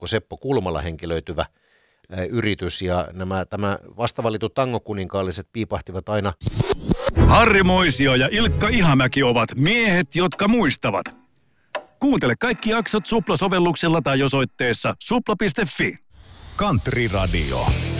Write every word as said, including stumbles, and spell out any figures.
Seppo Kulmala henkilöityvä ää, yritys. Ja nämä tämä vastavalitut tangokuninkaalliset piipahtivat aina. Harri Moisio ja Ilkka Ihamäki ovat miehet, jotka muistavat. Kuuntele kaikki jaksot Supla-sovelluksella tai osoitteessa supla piste fi. Country Radio.